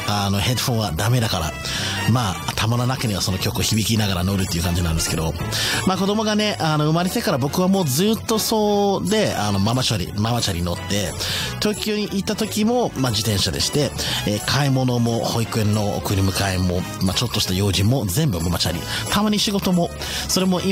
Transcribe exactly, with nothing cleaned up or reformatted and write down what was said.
あのヘッドフォンはダメだから、まあたまらなければその曲を響きながら乗るっていう感じなんですけど、まあ子供がね、あの生まれてから僕はもうずっとそうで、あのママチャリ、ママチャリ乗って、東京に行った時も、まあ自転車でして、えー、買い物も保育園の送り迎えも、まあちょっとした用事も全部ママチャリ。たまに仕事も、それも今